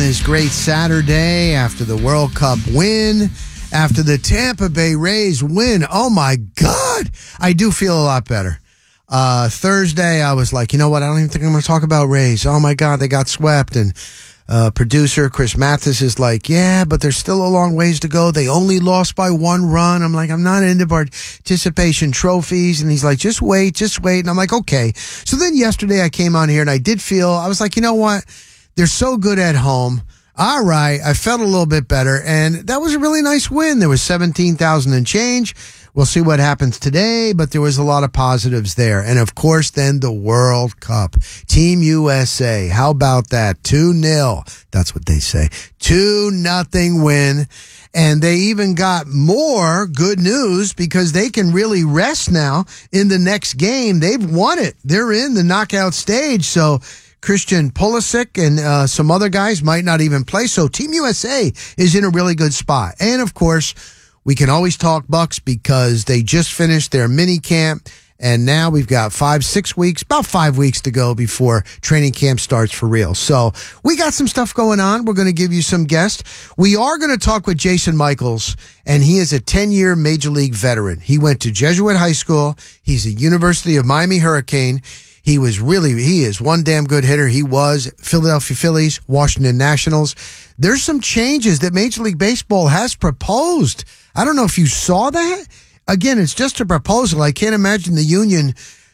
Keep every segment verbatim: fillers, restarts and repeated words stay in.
this great Saturday after the World Cup win, after the Tampa Bay Rays win. Oh, my God. I do feel a lot better. Uh, Thursday, I was like, you know what? I don't even think I'm going to talk about Rays. Oh, my God, they got swept. And uh, producer Chris Mathis is like, yeah, but there's still a long ways to go. They only lost by one run. I'm like, I'm not into participation trophies. And he's like, just wait, just wait. And I'm like, okay. So then yesterday I came on here and I did feel, I was like, you know what? They're so good at home. All right. I felt a little bit better. And that was a really nice win. There was seventeen thousand and change. We'll see what happens today, but there was a lot of positives there. And, of course, then the World Cup. Team U S A. How about that? two nil. That's what they say. two nothing win. And they even got more good news because they can really rest now in the next game. They've won it. They're in the knockout stage. So Christian Pulisic and uh, some other guys might not even play. So Team U S A is in a really good spot. And, of course, we can always talk Bucks because they just finished their mini camp, and now we've got five, six weeks, about five weeks to go before training camp starts for real. So we got some stuff going on. We're going to give you some guests. We are going to talk with Jason Michaels, and he is a ten-year Major League veteran. He went to Jesuit High School. He's a University of Miami Hurricane. He was really, he is one damn good hitter. He was Philadelphia Phillies, Washington Nationals. There's some changes that Major League Baseball has proposed. I don't know if you saw that. Again, it's just a proposal. I can't imagine the union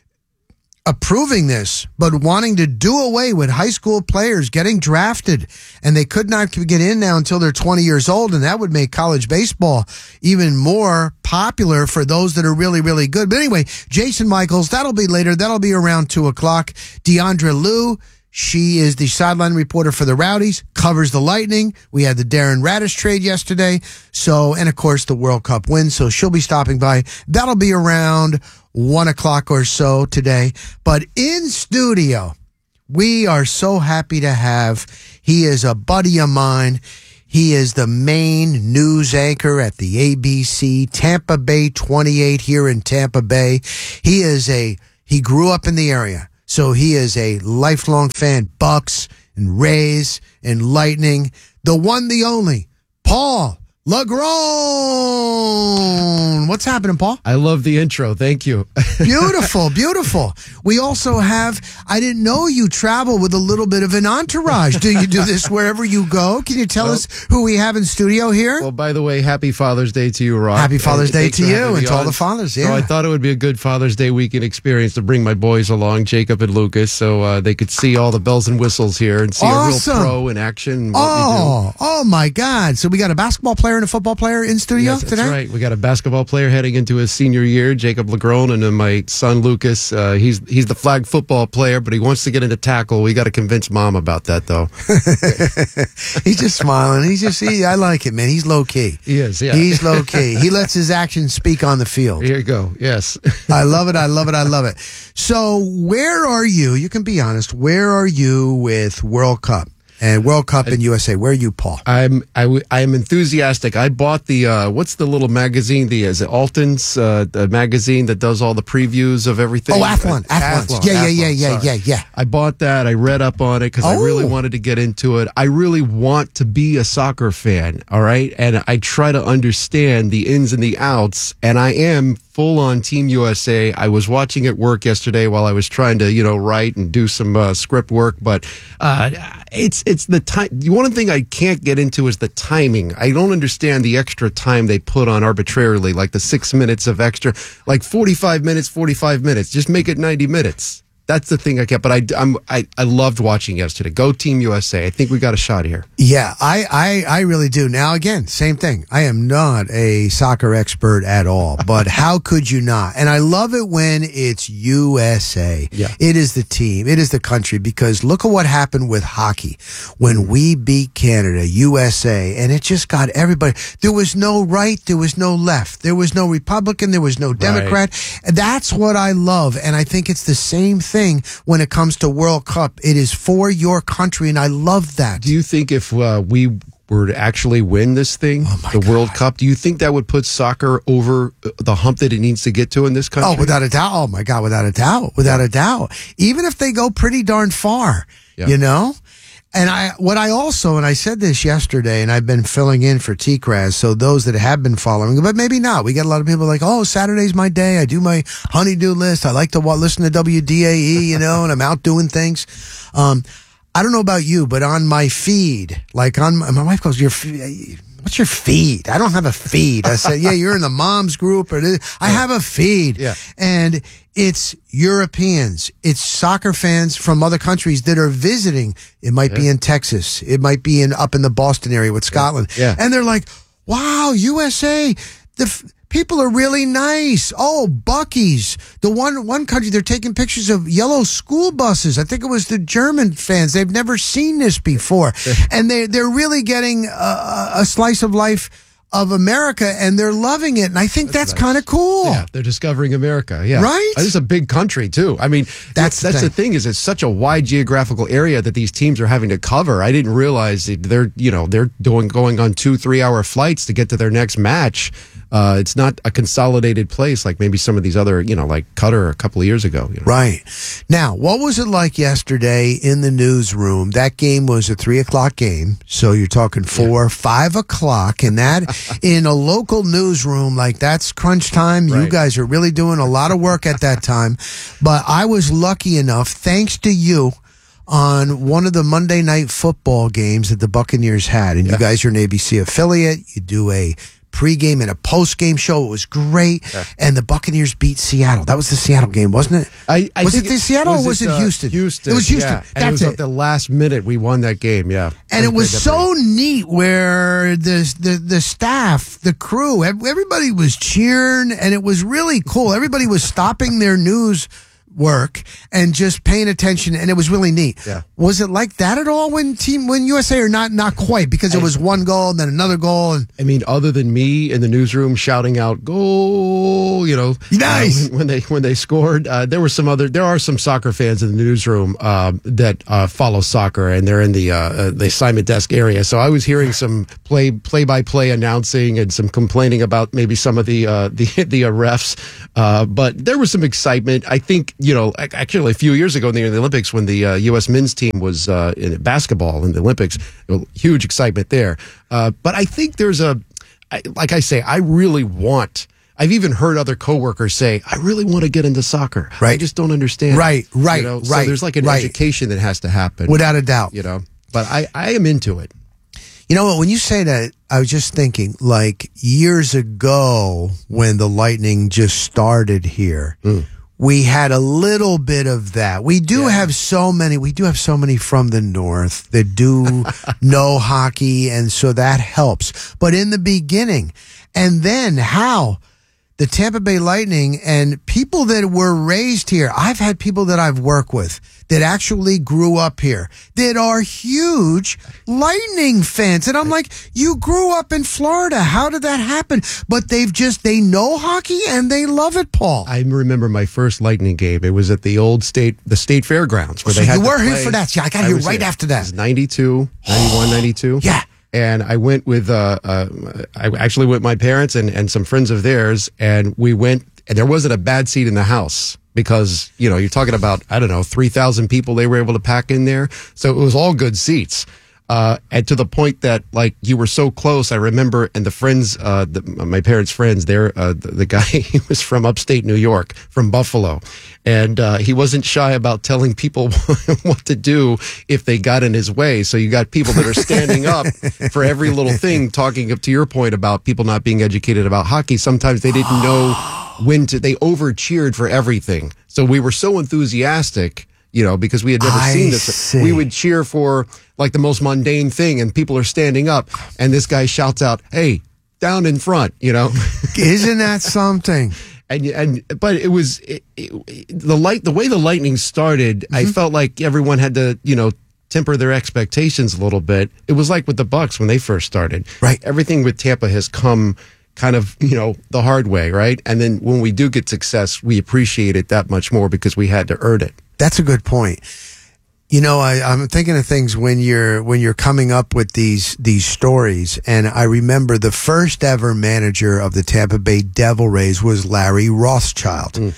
approving this, but wanting to do away with high school players getting drafted, and they could not get in now until they're twenty years old, and that would make college baseball even more popular for those that are really, really good. But anyway, Jason Michaels, that'll be later. That'll be around two o'clock. Deandra Liu, she is the sideline reporter for the Rowdies, covers the Lightning. We had the Darren Radish trade yesterday. So, and of course the World Cup win. So she'll be stopping by. That'll be around one o'clock or so today. But in studio, we are so happy to have, he is a buddy of mine. He is the main news anchor at the A B C Tampa Bay twenty-eight here in Tampa Bay. He is a, he grew up in the area. So he is a lifelong fan, Bucks and Rays and Lightning. The one, the only, Paul LaGrone. What's happening, Paul? I love the intro. Thank you. Beautiful, beautiful. We also have, I didn't know you travel with a little bit of an entourage. Do you do this wherever you go? Can you tell well, us who we have in studio here? Well, by the way, happy Father's Day to you, Rob. Happy Father's Day to you and to all the on. fathers. Yeah. So I thought it would be a good Father's Day weekend experience to bring my boys along, Jacob and Lucas, so uh, they could see all the bells and whistles here and see awesome. a real pro in action. And what oh, we do. oh my God. So we got a basketball player and a football player in studio yes, today? That's right. We got a basketball player heading into his senior year, Jacob LaGrone, and then my son Lucas. Uh, he's he's the flag football player, but he wants to get into tackle. We got to convince mom about that, though. He's just smiling. He's just, he, I like it, man. He's low key. He is, yeah. He's low key. He lets his actions speak on the field. Here you go. Yes. I love it. I love it. I love it. So where are you? You can be honest. Where are you with World Cup? And World Cup in U S A. Where are you, Paul? I'm I, I am enthusiastic. I bought the uh, what's the little magazine? The is it Alton's uh, the magazine that does all the previews of everything. Oh, Athlon, uh, Athlon. Athlon. Yeah, yeah, Athlon, yeah, yeah, sorry. yeah, yeah. I bought that. I read up on it because oh. I really wanted to get into it. I really want to be a soccer fan. All right, and I try to understand the ins and the outs, and I am full on Team U S A. I was watching it work yesterday while I was trying to, you know, write and do some uh, script work, but uh, it's it's the time. One thing I can't get into is the timing. I don't understand the extra time they put on arbitrarily, like the six minutes of extra, like forty-five minutes, forty-five minutes. Just make it ninety minutes. That's the thing I kept, but I, I'm, I, I loved watching yesterday. Go Team U S A. I think we got a shot here. Yeah, I, I, I really do. Now, again, same thing. I am not a soccer expert at all, but how could you not? And I love it when it's U S A. Yeah. It is the team. It is the country, because look at what happened with hockey when we beat Canada, U S A, and it just got everybody. There was no right. There was no left. There was no Republican. There was no Democrat. Right. That's what I love. And I think it's the same thing. Thing when it comes to World Cup. It is for your country, and I love that. Do you think if uh, we were to actually win this thing, oh the God. World Cup, do you think that would put soccer over the hump that it needs to get to in this country? Oh, without a doubt. Oh, my God, without a doubt. Without a doubt. Even if they go pretty darn far, yeah. you know? And I, what I also, and I said this yesterday, and I've been filling in for T-Craz, so those that have been following, but maybe not. We get a lot of people like, oh, Saturday's my day. I do my honey-do list. I like to wa- listen to W D A E, you know, and I'm out doing things. Um, I don't know about you, but on my feed, like on my, my wife goes, your feed. What's your feed? I don't have a feed. I said, yeah, you're in the mom's group. Or this. I have a feed. Yeah. And it's Europeans. It's soccer fans from other countries that are visiting. It might yeah. be in Texas. It might be in up in the Boston area with Scotland. Yeah. And they're like, wow, U S A, the f- people are really nice. Oh, Buc-ee's. The one one country, they're taking pictures of yellow school buses. I think it was the German fans. They've never seen this before. And they, they're really getting a, a slice of life of America, and they're loving it. And I think that's, that's nice. Kind of cool. Yeah, they're discovering America. Yeah. Right? This is a big country, too. I mean, that's, that's the, thing. the thing is it's such a wide geographical area that these teams are having to cover. I didn't realize that they're, you know, they're doing going on two, three hour flights to get to their next match. Uh, it's not a consolidated place like maybe some of these other, you know, like Qatar a couple of years ago. You know? Right. Now, what was it like yesterday in the newsroom? That game was a three o'clock game. So you're talking four, yeah. five o'clock. And that in a local newsroom, like that's crunch time. Right. You guys are really doing a lot of work at that time. But I was lucky enough, thanks to you, on one of the Monday night football games that the Buccaneers had. And yeah. you guys are an A B C affiliate. You do a pregame and a postgame show. It was great. Yeah. And the Buccaneers beat Seattle. That was the Seattle game, wasn't it? I, I was think it the Seattle was or was it, it uh, Houston? Houston. It was Houston. Yeah. That's and it was it. at the last minute we won that game, yeah. And it was so neat where the, the, the staff, the crew, everybody was cheering, and it was really cool. Everybody was stopping their news work and just paying attention, and it was really neat. Yeah. Was it like that at all when team when U S A or not? Not quite, because it was one goal and then another goal. And I mean, other than me in the newsroom shouting out "goal," you know, nice uh, when, when they when they scored, uh, there were some other. There are some soccer fans in the newsroom uh, that uh, follow soccer, and they're in the uh, uh, the assignment desk area. So I was hearing some play play by play announcing and some complaining about maybe some of the uh, the the uh, refs, uh, but there was some excitement. I think. You know, actually, a few years ago in the Olympics, when the uh, U S men's team was uh, in basketball in the Olympics, huge excitement there. Uh, but I think there's a, I, like I say, I really want. I've even heard other coworkers say, "I really want to get into soccer. Right. I just don't understand." Right, right, you know? right. So there's like an right. education that has to happen, without a doubt. You know, but I, I am into it. You know what? When you say that, I was just thinking, like years ago when the Lightning just started here. Mm. We had a little bit of that. We do yeah. have so many, we do have so many from the North that do know hockey, and so that helps. But in the beginning, and then how the Tampa Bay Lightning and people that were raised here, I've had people that I've worked with that actually grew up here that are huge Lightning fans. And I'm like, you grew up in Florida. How did that happen? But they've just, they know hockey and they love it, Paul. I remember my first Lightning game. It was at the old state, the state fairgrounds. Where so they had you were play. here for that. Yeah, I got here right there. After that. It was ninety-two, ninety-one, ninety-two. Yeah. And I went with, uh, uh, I actually went with my parents and, and some friends of theirs, and we went, and there wasn't a bad seat in the house because, you know, you're talking about, I don't know, three thousand people they were able to pack in there. So it was all good seats. Uh, and to the point that, like, you were so close, I remember, and the friends, uh, the, my parents' friends, there, uh, the, the guy, he was from upstate New York, from Buffalo. And, uh, he wasn't shy about telling people what to do if they got in his way. So you got people that are standing up for every little thing, talking up to your point about people not being educated about hockey. Sometimes they didn't know when to, they over cheered for everything. So we were so enthusiastic, you know, because we had never I seen this. See. We would cheer for like the most mundane thing, and people are standing up, and this guy shouts out, "Hey, down in front," you know. Isn't that something? And and but it was it, it, the light the way the Lightning started. Mm-hmm. I felt like everyone had to, you know, temper their expectations a little bit. It was like with the Bucks when they first started. Right. Everything with Tampa has come kind of, you know, the hard way, right? And then when we do get success, we appreciate it that much more because we had to earn it. That's a good point. You know, I, I'm thinking of things when you're when you're coming up with these these stories, and I remember the first ever manager of the Tampa Bay Devil Rays was Larry Rothschild, mm.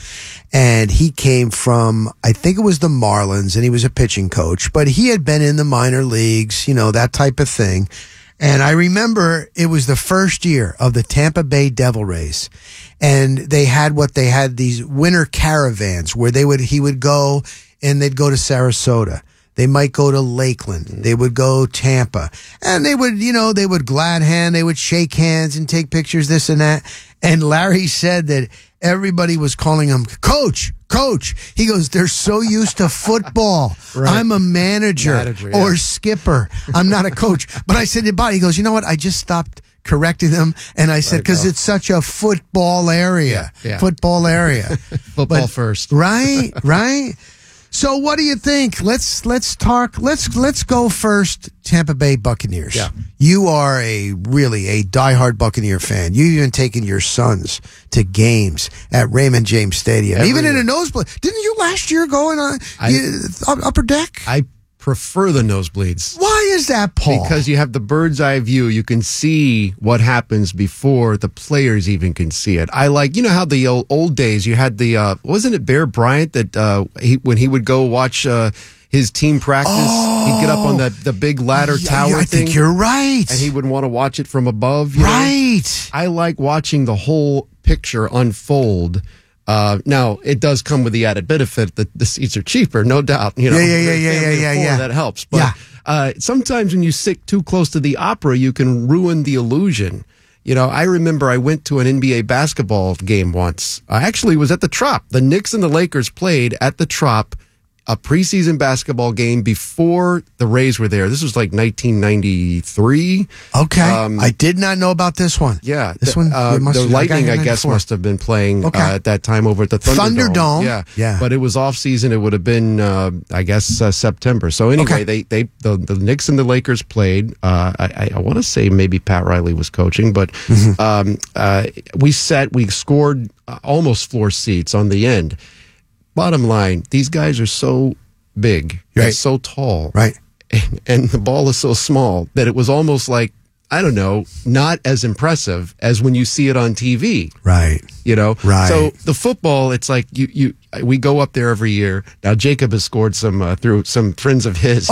And he came from, I think it was the Marlins, and he was a pitching coach, but he had been in the minor leagues, you know, that type of thing. And I remember it was the first year of the Tampa Bay Devil Rays. And they had what they had, these winter caravans where they would, he would go and they'd go to Sarasota. They might go to Lakeland. They would go Tampa. And they would, you know, they would glad hand, they would shake hands and take pictures, this and that. And Larry said that everybody was calling him Coach, Coach. He goes, they're so used to football. Right. I'm a manager, manager yeah. or skipper. I'm not a coach. But I said to Bobby, he goes, you know what? I just stopped correcting them. And I said, because it's such a football area. Yeah, yeah. Football area. Football but, first. Right, right. So what do you think? Let's let's talk. Let's let's go first. Tampa Bay Buccaneers. Yeah. You are a really a diehard Buccaneer fan. You've even taken your sons to games at Raymond James Stadium, Every even year. in a nosebleed. Didn't you last year go in on I, you, upper deck? I prefer the nosebleeds. Why is that, Paul? Because you have the bird's eye view. You can see what happens before the players even can see it. I like, you know how the old, old days you had the, uh, wasn't it Bear Bryant that uh, he, when he would go watch uh, his team practice, oh, he'd get up on the, the big ladder yeah, tower yeah, I thing. think you're right. And he would want to watch it from above. You right. know? I like watching the whole picture unfold. Uh, now, it does come with the added benefit that the seats are cheaper, no doubt. You know, yeah, yeah, yeah, yeah, yeah, yeah. That helps. But yeah. uh, sometimes when you sit too close to the opera, you can ruin the illusion. You know, I remember I went to an N B A basketball game once. I actually was at the Trop. The Knicks and the Lakers played at the Trop, a preseason basketball game before the Rays were there. This was like nineteen ninety-three. Okay. Um, I did not know about this one. Yeah. This the, one, uh, must, the Lightning, I, I guess, ninety-four. must have been playing okay. uh, at that time over at the Thunderdome. Thunderdome. Yeah. Yeah. But it was off season. It would have been, uh, I guess, uh, September. So anyway, okay. they, they, the, the Knicks and the Lakers played. Uh, I, I want to say maybe Pat Riley was coaching, but mm-hmm. um, uh, we sat, we scored uh, almost floor seats on the end. Bottom line, these guys are so big, right. and so tall, right, and, and the ball is so small that it was almost like, I don't know, not as impressive as when you see it on T V, right? You know, right. So the football, it's like you, you, we go up there every year. Now Jacob has scored some uh, through some friends of his.